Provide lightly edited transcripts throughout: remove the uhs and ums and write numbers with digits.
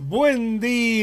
Buen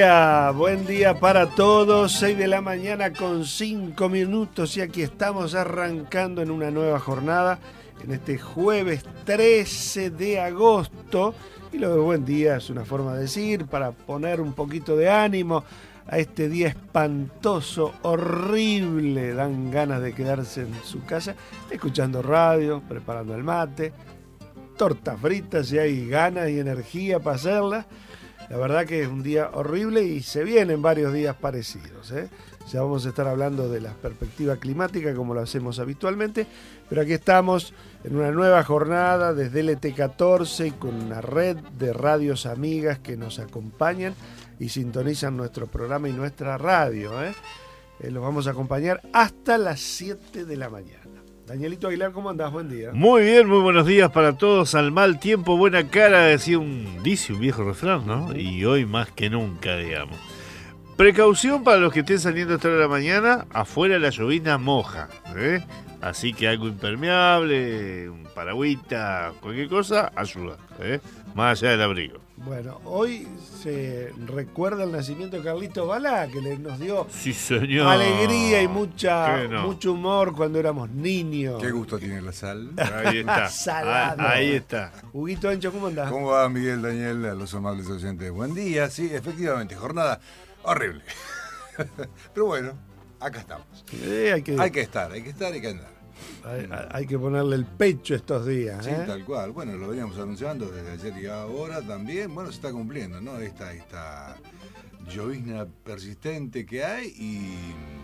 día para todos, 6 de la mañana con 5 minutos y aquí estamos arrancando en una nueva jornada, en este jueves 13 de agosto. Y lo de buen día es una forma de decir, para poner un poquito de ánimo a este día espantoso, horrible. Dan ganas de quedarse en su casa, escuchando radio, preparando el mate, tortas fritas si hay ganas y energía para hacerlas. La verdad que es un día horrible y se vienen varios días parecidos, ¿eh? Ya vamos a estar hablando de la perspectiva climática como lo hacemos habitualmente, pero aquí estamos en una nueva jornada desde LT14 y con una red de radios amigas que nos acompañan y sintonizan nuestro programa y nuestra radio, ¿eh? Los vamos a acompañar hasta las 7 de la mañana. Danielito Aguilar, ¿cómo andás? Buen día. Muy bien, muy buenos días para todos. Al mal tiempo, buena cara, dice un viejo refrán, ¿no? Y hoy más que nunca, digamos. Precaución para los que estén saliendo a esta hora de la mañana, afuera la llovizna moja, ¿eh? Así que algo impermeable, un paragüita, cualquier cosa, ayuda, ¿eh? Más allá del abrigo. Bueno, hoy se recuerda el nacimiento de Carlito Balá, que nos dio sí, señor. Alegría y mucho humor cuando éramos niños. Qué gusto tiene la sal. Ahí está. Salado. Ahí está. Huguito Ancho, ¿cómo andás? ¿Cómo va, Miguel, Daniel, a los amables oyentes? Buen día, sí, efectivamente, jornada horrible. Pero bueno, acá estamos. Hay que estar, hay que andar. Hay que ponerle el pecho estos días. Sí, tal cual. Bueno, lo veníamos anunciando desde ayer y ahora también. Bueno, se está cumpliendo, ¿no? Esta llovizna persistente que hay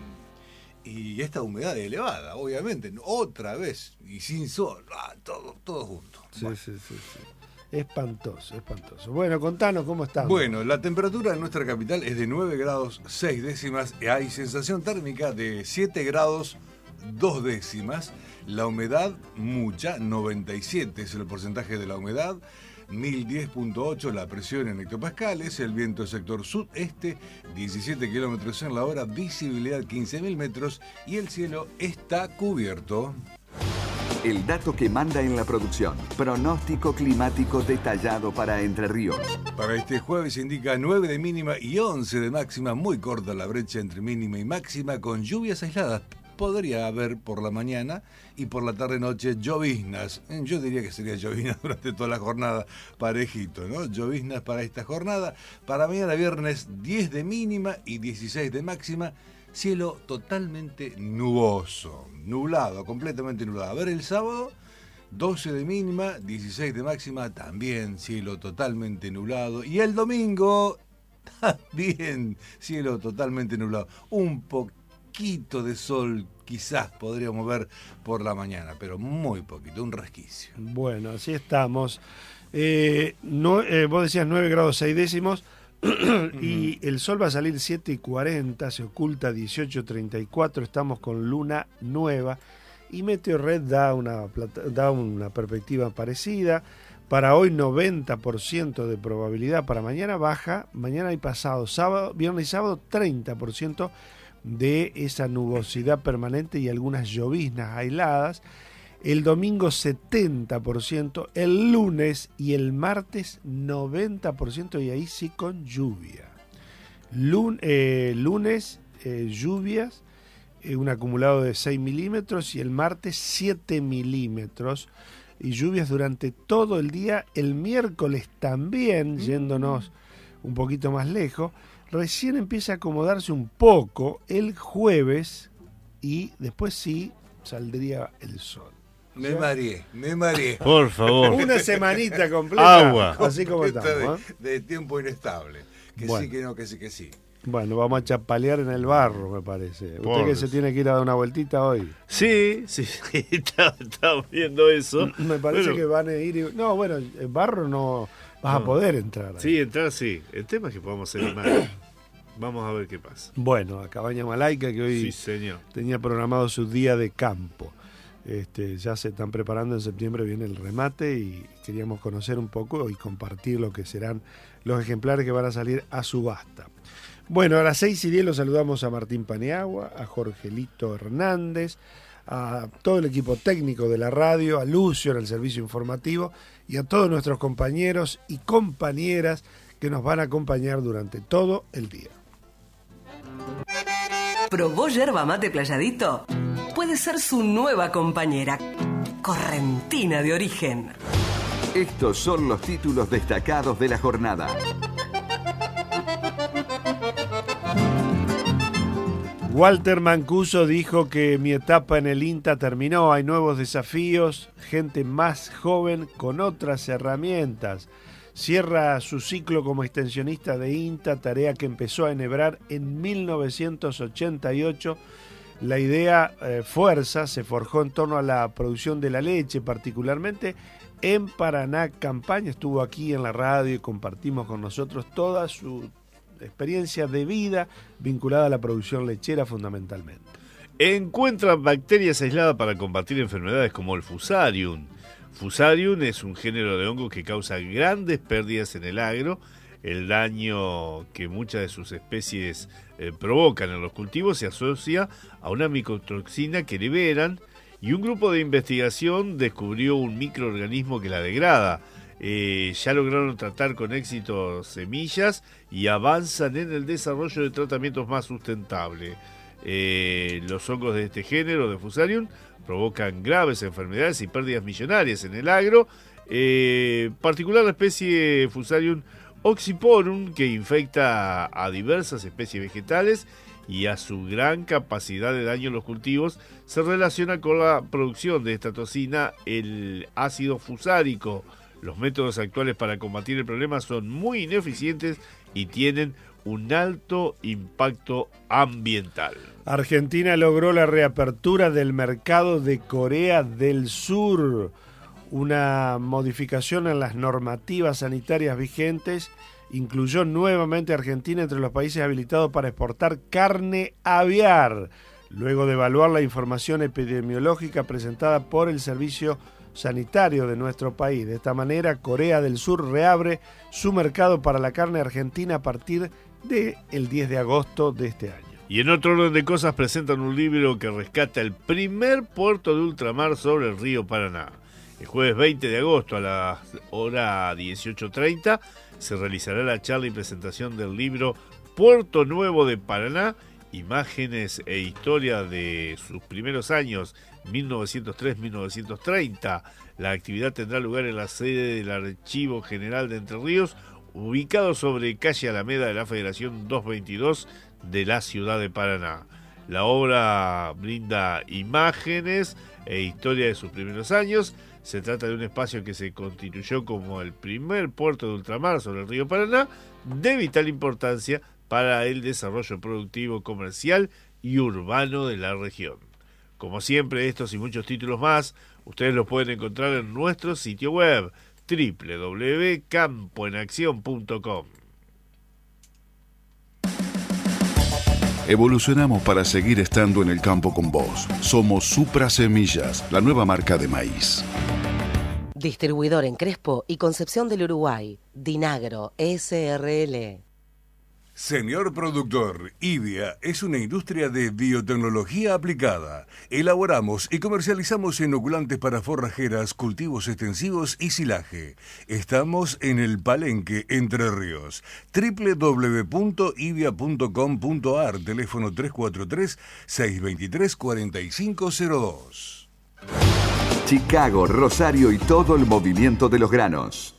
y esta humedad elevada, obviamente. Otra vez, y sin sol, todo junto. Sí. Espantoso. Bueno, contanos cómo estamos. Bueno, la temperatura en nuestra capital es de 9 grados 6 décimas. Hay sensación térmica de 7 grados 2 décimas. La humedad, mucha, 97 es el porcentaje de la humedad. 1010.8 la presión en hectopascales. El viento sector sudeste, 17 kilómetros en la hora. Visibilidad 15.000 metros. Y el cielo está cubierto. El dato que manda en la producción. Pronóstico climático detallado para Entre Ríos. Para este jueves se indica 9 de mínima y 11 de máxima. Muy corta la brecha entre mínima y máxima, con lluvias aisladas. Podría haber por la mañana y por la tarde-noche lloviznas. Yo diría que sería lloviznas durante toda la jornada, parejito, ¿no? Lloviznas para esta jornada. Para mañana viernes, 10 de mínima y 16 de máxima. Cielo totalmente nuboso, nublado, completamente nublado. A ver, el sábado, 12 de mínima, 16 de máxima, también cielo totalmente nublado. Y el domingo, también cielo totalmente nublado. Un poquito de sol quizás podríamos ver por la mañana, pero muy poquito, un resquicio. Bueno, así estamos. Vos decías 9 grados 6 décimos. Y el sol va a salir 7:40, se oculta 18:34, estamos con luna nueva y Meteorred da una perspectiva parecida. Para hoy 90% de probabilidad, para mañana baja, mañana y pasado, viernes y sábado 30% de esa nubosidad permanente y algunas lloviznas aisladas. El domingo 70%, el lunes y el martes 90% y ahí sí con lluvia. Lunes lluvias, un acumulado de 6 milímetros y el martes 7 milímetros y lluvias durante todo el día. El miércoles también, yéndonos un poquito más lejos, recién empieza a acomodarse un poco el jueves y después sí saldría el sol. Me mareé. Por favor. Una semanita completa. Agua. Así como estamos. De tiempo inestable. Que bueno. Sí, que no, que sí, que sí. Bueno, vamos a chapalear en el barro, me parece. Usted que se tiene que ir a dar una vueltita hoy. Sí, estaba viendo eso. Me parece que van a ir... No, bueno, el barro no vas a poder entrar. Ahí. Sí, entrar sí. El tema es que podamos salir más. Vamos a ver qué pasa. Bueno, a Cabaña Malaica, que hoy tenía programado su día de campo. Ya se están preparando, en septiembre viene el remate y queríamos conocer un poco y compartir lo que serán los ejemplares que van a salir a subasta. Bueno, a las 6:10 los saludamos a Martín Paniagua, a Jorgelito Hernández, a todo el equipo técnico de la radio, a Lucio en el servicio informativo y a todos nuestros compañeros y compañeras que nos van a acompañar durante todo el día. ¿Probó yerba mate Playadito? Puede ser su nueva compañera, correntina de origen. Estos son los títulos destacados de la jornada. Walter Mancuso dijo que mi etapa en el INTA terminó, hay nuevos desafíos, gente más joven con otras herramientas. Cierra su ciclo como extensionista de INTA, tarea que empezó a enhebrar en 1988. La idea Fuerza se forjó en torno a la producción de la leche, particularmente en Paraná Campaña. Estuvo aquí en la radio y compartimos con nosotros toda su experiencia de vida vinculada a la producción lechera fundamentalmente. Encuentran bacterias aisladas para combatir enfermedades como el Fusarium. Fusarium es un género de hongo que causa grandes pérdidas en el agro. El daño que muchas de sus especies provocan en los cultivos se asocia a una micotoxina que liberan, y un grupo de investigación descubrió un microorganismo que la degrada. Ya lograron tratar con éxito semillas y avanzan en el desarrollo de tratamientos más sustentables. Los hongos de este género de Fusarium provocan graves enfermedades y pérdidas millonarias en el agro. Particular la especie Fusarium oxyporum, que infecta a diversas especies vegetales, y a su gran capacidad de daño en los cultivos se relaciona con la producción de esta toxina, el ácido fusárico. Los métodos actuales para combatir el problema son muy ineficientes y tienen un alto impacto ambiental. Argentina logró la reapertura del mercado de Corea del Sur. Una modificación en las normativas sanitarias vigentes incluyó nuevamente a Argentina entre los países habilitados para exportar carne aviar, luego de evaluar la información epidemiológica presentada por el Servicio Sanitario de nuestro país. De esta manera, Corea del Sur reabre su mercado para la carne argentina a partir del 10 de agosto de este año. Y en otro orden de cosas, presentan un libro que rescata el primer puerto de ultramar sobre el río Paraná. El jueves 20 de agosto a la hora 18:30 se realizará la charla y presentación del libro Puerto Nuevo de Paraná, imágenes e historia de sus primeros años, 1903-1930. La actividad tendrá lugar en la sede del Archivo General de Entre Ríos, ubicado sobre calle Alameda de la Federación 222 de la ciudad de Paraná. La obra brinda imágenes e historia de sus primeros años. Se trata de un espacio que se constituyó como el primer puerto de ultramar sobre el río Paraná, de vital importancia para el desarrollo productivo, comercial y urbano de la región. Como siempre, estos y muchos títulos más, ustedes los pueden encontrar en nuestro sitio web www.campoenaccion.com. Evolucionamos para seguir estando en el campo con vos. Somos Supra Semillas, la nueva marca de maíz. Distribuidor en Crespo y Concepción del Uruguay. Dinagro S.R.L. Señor productor, IBIA es una industria de biotecnología aplicada. Elaboramos y comercializamos inoculantes para forrajeras, cultivos extensivos y silaje. Estamos en el Palenque, Entre Ríos. www.ibia.com.ar, teléfono 343-623-4502. Chicago, Rosario y todo el movimiento de los granos.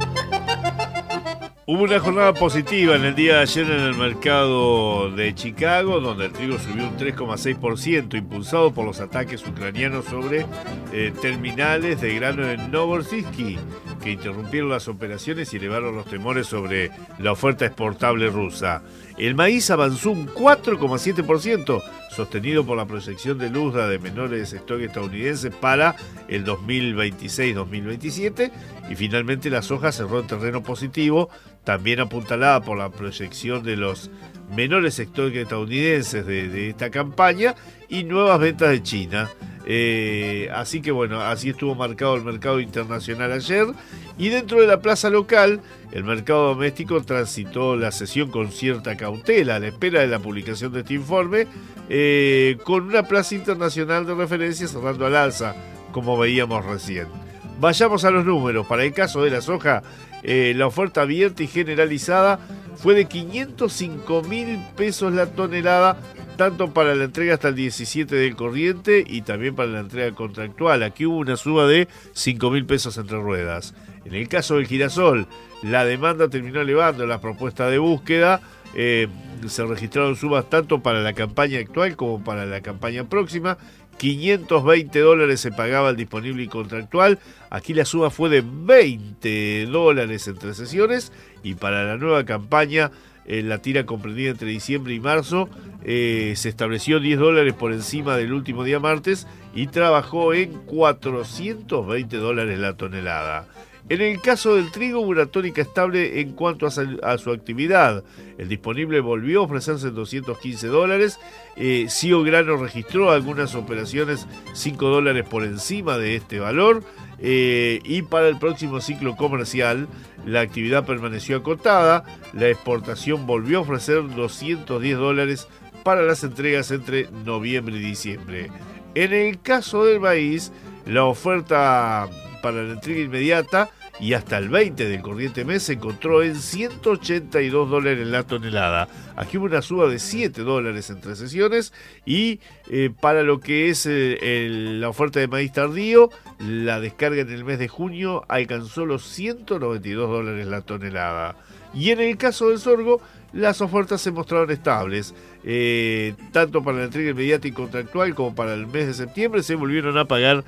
Hubo una jornada positiva en el día de ayer en el mercado de Chicago, donde el trigo subió un 3,6%, impulsado por los ataques ucranianos sobre terminales de grano en Novorossiysk, que interrumpieron las operaciones y elevaron los temores sobre la oferta exportable rusa. El maíz avanzó un 4,7%, sostenido por la proyección de Luzda de menores stock estadounidenses para el 2026-2027, y finalmente la soja cerró en terreno positivo, también apuntalada por la proyección de los menores stock estadounidenses de esta campaña y nuevas ventas de China. Así que bueno, así estuvo marcado el mercado internacional ayer, y dentro de la plaza local el mercado doméstico transitó la sesión con cierta cautela a la espera de la publicación de este informe, con una plaza internacional de referencia cerrando al alza, como veíamos recién. Vayamos a los números. Para el caso de la soja, la oferta abierta y generalizada fue de 505.000 pesos la tonelada, tanto para la entrega hasta el 17 del corriente y también para la entrega contractual. Aquí hubo una suba de 5.000 pesos entre ruedas. En el caso del girasol, la demanda terminó elevando la propuesta de búsqueda. Se registraron subas tanto para la campaña actual como para la campaña próxima. $520 se pagaba el disponible y contractual. Aquí la suba fue de $20 entre sesiones, y para la nueva campaña, la tira comprendida entre diciembre y marzo, se estableció $10 por encima del último día martes y trabajó en $420 la tonelada. En el caso del trigo, hubo una tónica estable en cuanto a su actividad. El disponible volvió a ofrecerse en $215. Cio Grano registró algunas operaciones $5 por encima de este valor. Y para el próximo ciclo comercial, la actividad permaneció acotada. La exportación volvió a ofrecer $210 para las entregas entre noviembre y diciembre. En el caso del maíz, la oferta para la entrega inmediata y hasta el 20 del corriente mes se encontró en $182 la tonelada. Aquí hubo una suba de $7 entre sesiones, y para lo que es la oferta de maíz tardío, la descarga en el mes de junio alcanzó los $192 la tonelada. Y en el caso del sorgo, las ofertas se mostraron estables. Tanto para la entrega inmediata y contractual como para el mes de septiembre se volvieron a pagar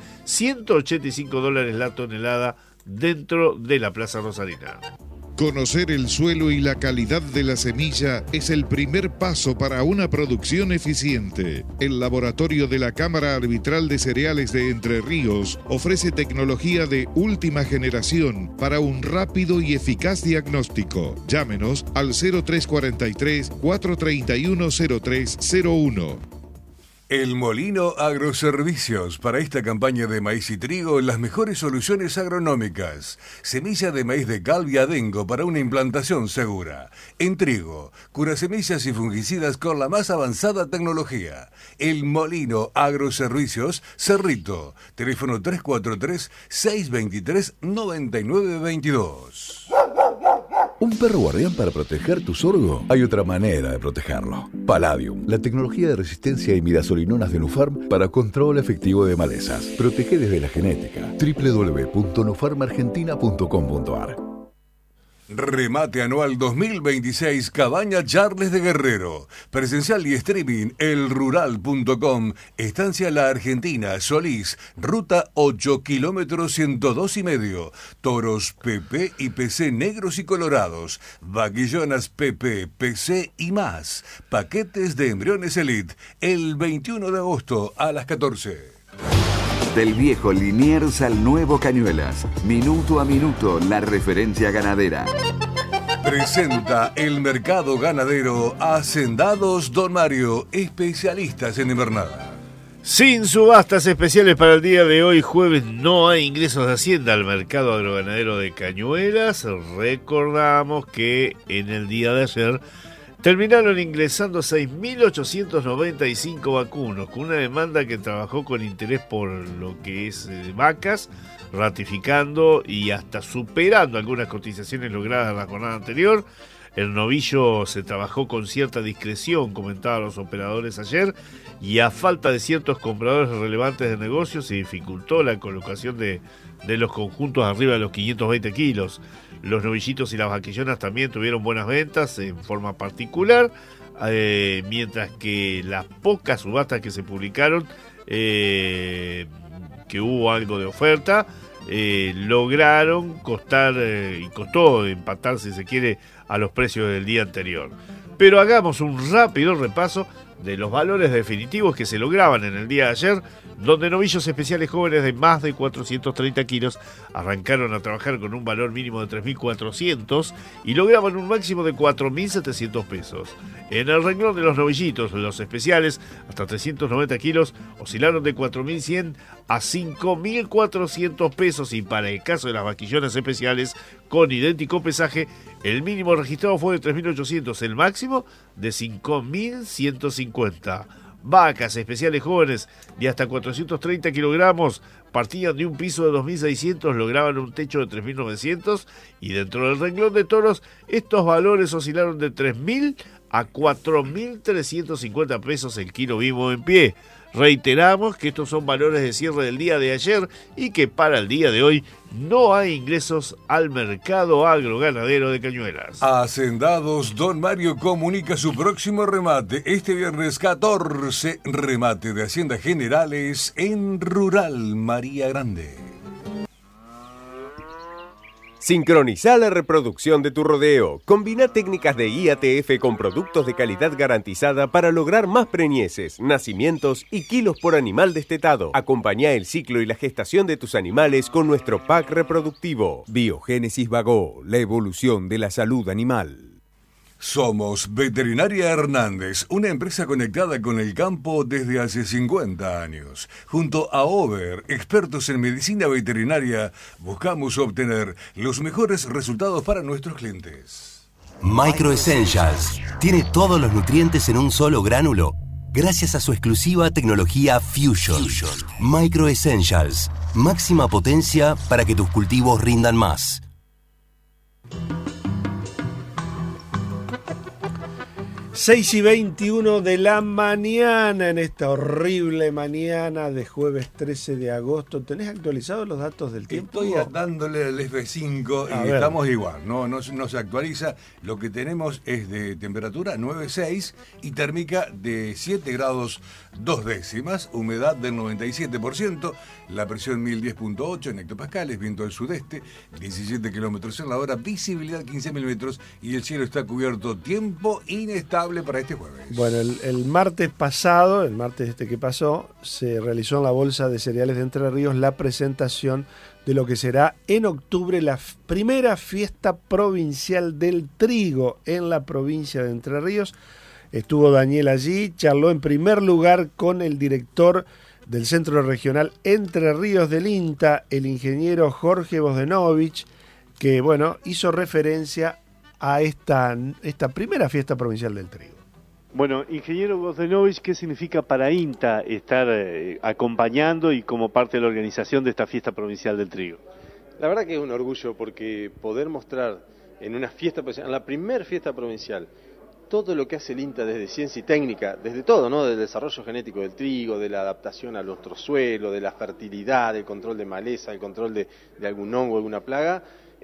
$185 la tonelada dentro de la Plaza Rosarina. Conocer el suelo y la calidad de la semilla es el primer paso para una producción eficiente. El laboratorio de la Cámara Arbitral de Cereales de Entre Ríos ofrece tecnología de última generación para un rápido y eficaz diagnóstico. Llámenos al 0343 431 0301. El Molino Agroservicios. Para esta campaña de maíz y trigo, las mejores soluciones agronómicas. Semilla de maíz de Calviadengo para una implantación segura. En trigo, curasemillas y fungicidas con la más avanzada tecnología. El Molino Agroservicios, Cerrito. Teléfono 343-623-9922. ¿Un perro guardián para proteger tu sorgo? Hay otra manera de protegerlo. Palladium, la tecnología de resistencia a imidazolinonas de Nufarm para control efectivo de malezas. Protege desde la genética. www.nufarmargentina.com.ar. Remate anual 2026 Cabaña Charles de Guerrero. Presencial y streaming elrural.com. Estancia La Argentina, Solís, ruta 8 kilómetros 102,5. Toros PP y PC negros y colorados. Vaquillonas PP, PC y más. Paquetes de embriones Elite. El 21 de agosto a las 14. Del viejo Liniers al nuevo Cañuelas. Minuto a minuto, la referencia ganadera. Presenta el mercado ganadero Hacendados Don Mario, especialistas en invernada. Sin subastas especiales para el día de hoy, jueves, no hay ingresos de Hacienda al mercado agroganadero de Cañuelas. Recordamos que en el día de ayer terminaron ingresando 6.895 vacunos, con una demanda que trabajó con interés por lo que es vacas, ratificando y hasta superando algunas cotizaciones logradas en la jornada anterior. El novillo se trabajó con cierta discreción, comentaban los operadores ayer, y a falta de ciertos compradores relevantes de negocio se dificultó la colocación de los conjuntos arriba de los 520 kilos. Los novillitos y las vaquillonas también tuvieron buenas ventas en forma particular, mientras que las pocas subastas que se publicaron, que hubo algo de oferta, lograron costó empatar, si se quiere, a los precios del día anterior. Pero hagamos un rápido repaso de los valores definitivos que se lograban en el día de ayer, donde novillos especiales jóvenes de más de 430 kilos arrancaron a trabajar con un valor mínimo de 3.400 y lograban un máximo de 4.700 pesos. En el renglón de los novillitos, los especiales hasta 390 kilos oscilaron de 4.100 a 5.400 pesos, y para el caso de las vaquillonas especiales con idéntico pesaje, el mínimo registrado fue de 3.800, el máximo de 5.150. Vacas especiales jóvenes de hasta 430 kilogramos partían de un piso de 2.600, lograban un techo de 3.900 y dentro del renglón de toros estos valores oscilaron de 3.000 a 4.350 pesos el kilo vivo en pie. Reiteramos que estos son valores de cierre del día de ayer y que para el día de hoy no hay ingresos al mercado agroganadero de Cañuelas. Hacendados, Don Mario comunica su próximo remate. Este viernes 14, remate de Haciendas Generales en Rural María Grande. Sincroniza la reproducción de tu rodeo. Combina técnicas de IATF con productos de calidad garantizada para lograr más preñeces, nacimientos y kilos por animal destetado. Acompañá el ciclo y la gestación de tus animales con nuestro pack reproductivo. Biogénesis Bagó, la evolución de la salud animal. Somos Veterinaria Hernández, una empresa conectada con el campo desde hace 50 años. Junto a Over, expertos en medicina veterinaria, buscamos obtener los mejores resultados para nuestros clientes. Micro Essentials tiene todos los nutrientes en un solo gránulo, gracias a su exclusiva tecnología Fusion. Micro Essentials, máxima potencia para que tus cultivos rindan más. 6:21 de la mañana, en esta horrible mañana de jueves 13 de agosto. ¿Tenés actualizados los datos del tiempo? Estoy dándole al F5 y estamos igual, no se actualiza. Lo que tenemos es de temperatura 9,6 y térmica de 7 grados 2 décimas, humedad del 97%, la presión 1010.8 en hectopascales, viento del sudeste, 17 kilómetros en la hora, visibilidad 15.000 metros y el cielo está cubierto. Tiempo inestable para este jueves. Bueno, el martes pasado, el martes que pasó, se realizó en la Bolsa de Cereales de Entre Ríos la presentación de lo que será en octubre la primera fiesta provincial del trigo en la provincia de Entre Ríos. Estuvo Daniel allí, charló en primer lugar con el director del Centro Regional Entre Ríos del INTA, el ingeniero Jorge Bozdenovich, que hizo referencia a esta primera fiesta provincial del trigo. Bueno, ingeniero Bozdenovich, ¿qué significa para INTA estar acompañando y como parte de la organización de esta fiesta provincial del trigo? La verdad que es un orgullo porque poder mostrar en una fiesta provincial, en la primera fiesta provincial, todo lo que hace el INTA desde ciencia y técnica, desde todo, ¿no? Del desarrollo genético del trigo, de la adaptación a nuestro suelo, de la fertilidad, del control de maleza, el control de algún hongo, alguna plaga.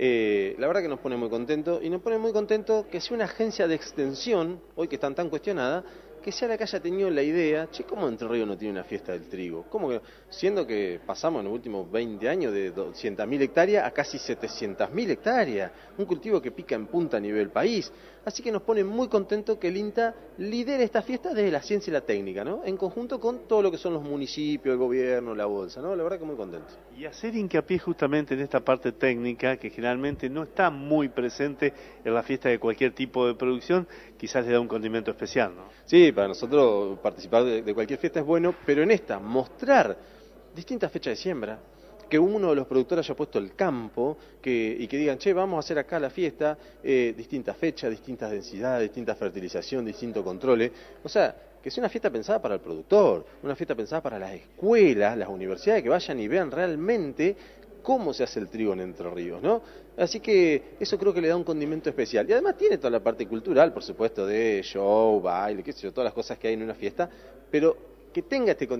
La verdad que nos pone muy contentos, y nos pone muy contentos que sea una agencia de extensión, hoy que están tan cuestionada, que sea la que haya tenido la idea, ¿cómo Entre Ríos no tiene una fiesta del trigo? ¿Cómo que, siendo que pasamos en los últimos 20 años de 200.000 hectáreas a casi 700.000 hectáreas, un cultivo que pica en punta a nivel país? Así que nos pone muy contentos que el INTA lidere esta fiesta desde la ciencia y la técnica, ¿no? En conjunto con todo lo que son los municipios, el gobierno, la bolsa, ¿no? La verdad que muy contento. Y hacer hincapié justamente en esta parte técnica que generalmente no está muy presente en la fiesta de cualquier tipo de producción, quizás le da un condimento especial, ¿no? Sí, para nosotros participar de cualquier fiesta es bueno, pero en esta, mostrar distintas fechas de siembra, que uno de los productores haya puesto el campo y que digan, vamos a hacer acá la fiesta, distintas fechas, distintas densidades, distinta fertilización, distintos controles. O sea, que sea una fiesta pensada para el productor, una fiesta pensada para las escuelas, las universidades, que vayan y vean realmente cómo se hace el trigo en Entre Ríos, ¿no? Así que eso creo que le da un condimento especial. Y además tiene toda la parte cultural, por supuesto, de show, baile, qué sé yo, todas las cosas que hay en una fiesta, pero que tenga este condimento